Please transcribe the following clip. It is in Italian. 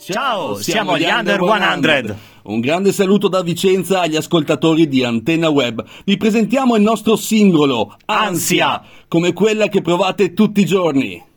Ciao, siamo gli Under 100. Un grande saluto da Vicenza agli ascoltatori di Antenna Web. Vi presentiamo il nostro singolo, Ansia, come quella che provate tutti i giorni.